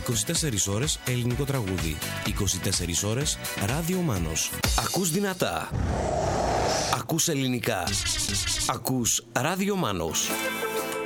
24 ώρες ελληνικό τραγούδι. 24 ώρες Ράδιο Μάνος. Ακούς δυνατά. Ακούς ελληνικά. Ακούς Ράδιο Μάνος.